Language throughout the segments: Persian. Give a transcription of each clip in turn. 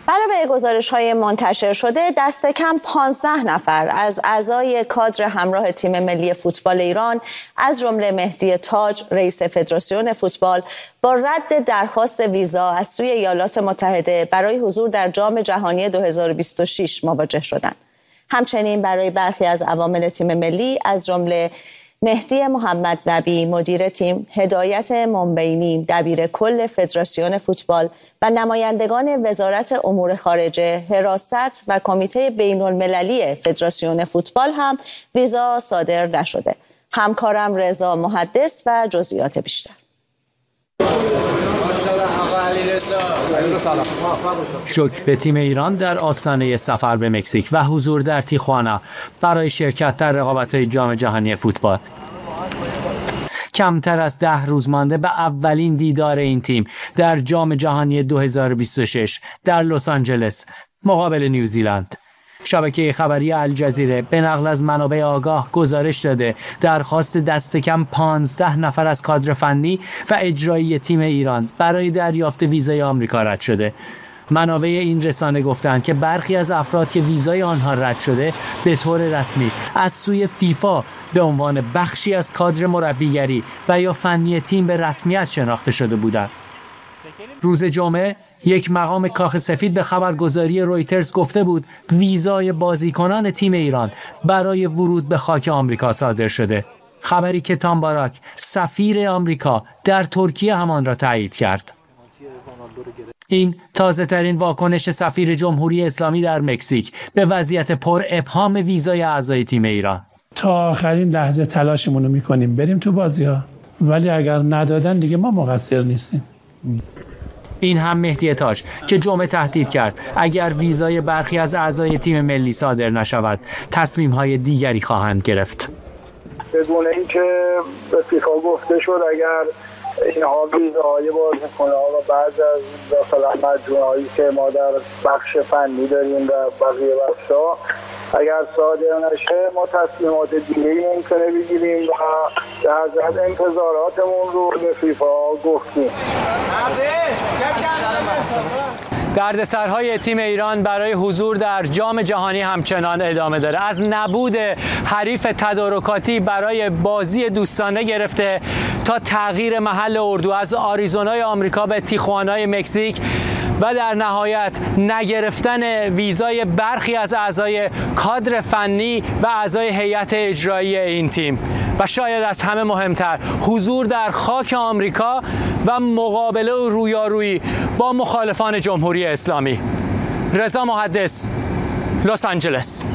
برای گزارش‌های منتشر شده دست کم 15 نفر از اعضای کادر همراه تیم ملی فوتبال ایران از جمله مهدی تاج رئیس فدراسیون فوتبال با رد درخواست ویزا از سوی ایالات متحده برای حضور در جام جهانی 2026 مواجه شدند. همچنین برای برخی از عوامل تیم ملی از جمله مهدی محمد نبی مدیر تیم، هدایت منبینی دبیر کل فدراسیون فوتبال و نمایندگان وزارت امور خارجه، حراست و کمیته بین المللی فدراسیون فوتبال هم ویزا صادر نشده. همکارم رضا محدث و جزئیات بیشتر. شوک به تیم ایران در آستانه سفر به مکزیک و حضور در تیخوانا برای شرکت در رقابت‌های جام جهانی فوتبال. کمتر از 10 روز مانده به اولین دیدار این تیم در جام جهانی 2026 در لس آنجلس مقابل نیوزیلند. شبکه خبری الجزیره به نقل از منابع آگاه گزارش داده درخواست دست کم 15 نفر از کادر فنی و اجرایی تیم ایران برای دریافت ویزای آمریکا رد شده. منابع این رسانه گفتند که برخی از افراد که ویزای آنها رد شده به طور رسمی از سوی فیفا به عنوان بخشی از کادر مربیگری و یا فنی تیم به رسمیت شناخته شده بودند. روز جمعه یک مقام کاخ سفید به خبرگزاری رویترز گفته بود ویزای بازیکنان تیم ایران برای ورود به خاک آمریکا صادر شده. خبری که تام باراک سفیر آمریکا در ترکیه همان را تایید کرد. این تازه ترین واکنش سفیر جمهوری اسلامی در مکزیک به وضعیت پر ابهام ویزای اعضای تیم ایران. تا آخرین لحظه تلاشمون رو میکنیم بریم تو بازی‌ها، ولی اگر ندادن دیگه ما مقصر نیستیم. این هم مهدی تاج که جمعه تهدید کرد اگر ویزای برخی از اعضای تیم ملی صادر نشود تصمیم‌های دیگری خواهند گرفت. بدون اینکه به فیفا گفته شد اگر اینها ویزاهای بازیکن‌ها و بعض از مثلا مجموعه‌هایی که ما در بخش فنی داریم و بقیه بخش‌ها اگر صادر نشه ما تصمیمات دیگه‌ای ممکنه بگیریم و در ضمن انتظاراتمون رو به فیفا گفتیم. دردسرهای تیم ایران برای حضور در جام جهانی همچنان ادامه داره. از نبود حریف تدارکاتی برای بازی دوستانه گرفته تا تغییر محل اردو از آریزونای آمریکا به تیخوانای مکزیک و در نهایت نگرفتن ویزای برخی از اعضای کادر فنی و اعضای هیئت اجرایی این تیم و شاید از همه مهمتر حضور در خاک آمریکا و مقابله و رویارویی با مخالفان جمهوری اسلامی. رضا محدث، لس آنجلس.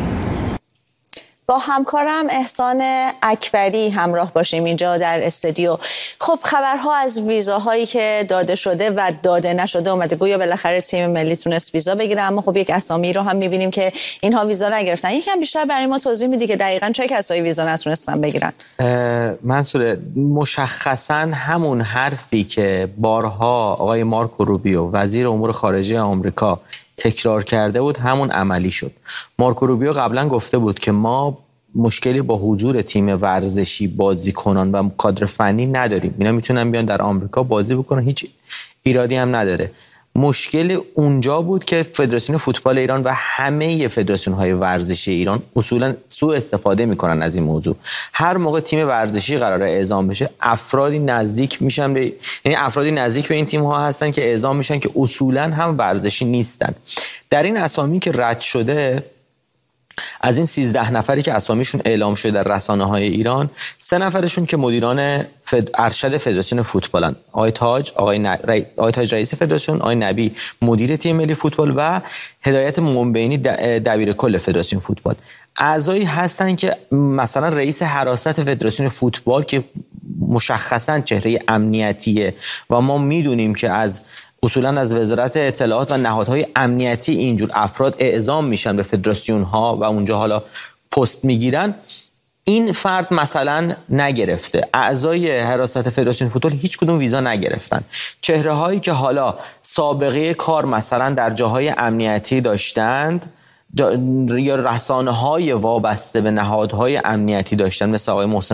با همکارم احسان اکبری همراه باشیم اینجا در استودیو. خب خبرها از ویزاهایی که داده شده و داده نشده اومده، گویا بالاخره تیم ملی تونست ویزا بگیره، اما خب یک اسامی رو هم می‌بینیم که اینها ویزا نگرفتن. یکم بیشتر برای ما توضیح میدی که دقیقاً چه کسایی ویزا نتونستن بگیرن؟ منصور، مشخصاً همون حرفی که بارها آقای مارکو روبیو وزیر امور خارجه آمریکا تکرار کرده بود همون عملی شد. مارکو روبیو قبلا گفته بود که ما مشکلی با حضور تیم ورزشی، بازیکنان و کادر فنی نداریم، اینا میتونن بیان در آمریکا بازی بکنن، هیچ ایرادی هم نداره. مشکل اونجا بود که فدراسیون فوتبال ایران و همه فدراسیون‌های ورزشی ایران اصولا سوء استفاده میکنن از این موضوع. هر موقع تیم ورزشی قراره اعزام بشه افرادی نزدیک میشن یعنی افرادی نزدیک به این تیم ها هستن که اعزام میشن که اصولا هم ورزشی نیستن. در این اسامی که رد شده، از این 13 نفری که اسامیشون اعلام شده در رسانه‌های ایران، 3 نفرشون که مدیران ارشد فدراسیون فوتبالن، آقای تاج، آقای تاج رئیس فدراسیون، آقای نبی مدیر تیم ملی فوتبال و هدایت منبینی دبیر کل فدراسیون فوتبال. اعضایی هستن که مثلا رئیس حراست فدراسیون فوتبال که مشخصاً چهره امنیتیه و ما میدونیم که اصولاً از وزارت اطلاعات و نهادهای امنیتی اینجور افراد اعزام میشن به فدراسیون ها و اونجا حالا پست میگیرن. این فرد مثلا نگرفته، اعضای حراست فدراسیون فوتبال هیچ کدوم ویزا نگرفتن. چهره هایی که حالا سابقه کار مثلا در جاهای امنیتی داشتند یا رسانه های وابسته به نهادهای امنیتی داشتن مثل آقای محسن